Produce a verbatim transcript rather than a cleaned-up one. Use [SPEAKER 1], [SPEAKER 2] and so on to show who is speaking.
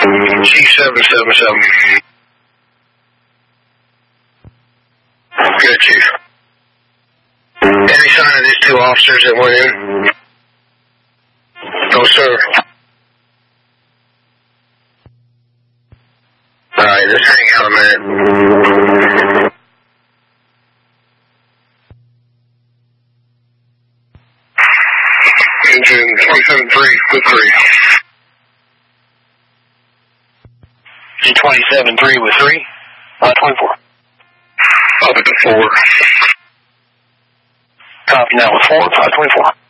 [SPEAKER 1] G seven seven seven. Good, Chief. Any sign of these two officers that went in? No, sir. Alright, just hang out a minute. Engine twenty-seven three, good three. G twenty-seven three with three? Uh, twenty-four. Up at the four. Copy that with four, five twenty-four.